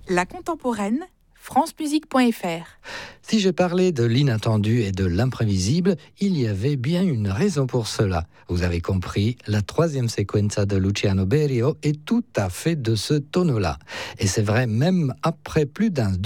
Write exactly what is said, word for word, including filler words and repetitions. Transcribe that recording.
La contemporaine, francemusique point f r. Si j'ai parlé de l'inattendu et de l'imprévisible, il y avait bien une raison pour cela. Vous avez compris, la troisième sequenza de Luciano Berio est tout à fait de ce tonneau-là. Et c'est vrai même après plus d'un